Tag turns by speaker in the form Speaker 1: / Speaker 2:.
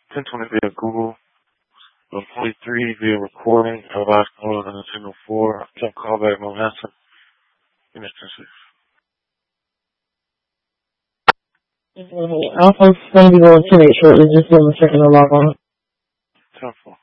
Speaker 1: 1020 via Google. 43 via recording. Our last call on the signal 4. Can't call back Manhattan. Unit 6.
Speaker 2: Alpha's going to be going to make sure it's just 1 second to log on.
Speaker 1: 10-4.